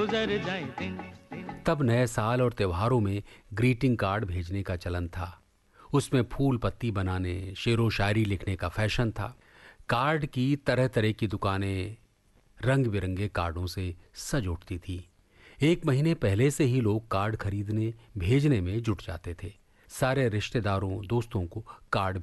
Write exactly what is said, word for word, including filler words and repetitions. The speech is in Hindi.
गुजर जाए दिन। तब नए साल और त्योहारों में ग्रीटिंग कार्ड भेजने का चलन था। उसमें फूल पत्ती बनाने, शेरो शायरी लिखने का फैशन था। कार्ड की तरह तरह की दुकानें रंग बिरंगे कार्डों से सज उठती थी। एक महीने पहले से ही लोग कार्ड खरीदने भेजने में जुट जाते थे। सारे रिश्तेदारों दोस्तों को कार्ड